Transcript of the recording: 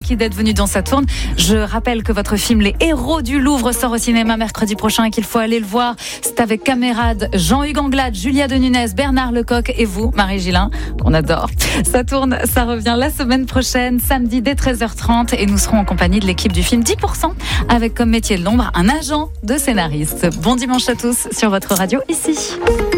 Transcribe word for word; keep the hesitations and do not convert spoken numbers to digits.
Merci d'être venu dans Saturne. Je rappelle que votre film Les Héros du Louvre sort au cinéma mercredi prochain et qu'il faut aller le voir. C'est avec camarades Jean-Hugues Anglade, Julia de Nunez, Bernard Lecoq et vous, Marie Gillin, qu'on adore. Saturne, ça revient la semaine prochaine, samedi dès treize heures trente et nous serons en compagnie de l'équipe du film dix pour cent avec comme métier de l'ombre un agent de scénariste. Bon dimanche à tous sur votre radio ici.